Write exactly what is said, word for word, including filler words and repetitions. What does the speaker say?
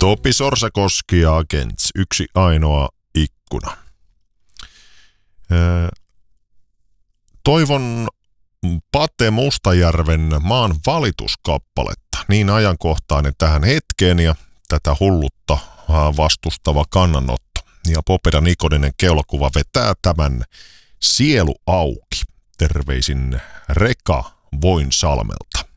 Topi Sorsakoski ja Agents, yksi ainoa ikkuna. Toivon Pate Mustajärven Maan valituskappaletta, niin ajankohtainen tähän hetkeen ja tätä hullutta vastustava kannanotto. Ja Popeda Nikoninen keulakuva vetää tämän sielu auki. Terveisin Reka Voinsalmelta.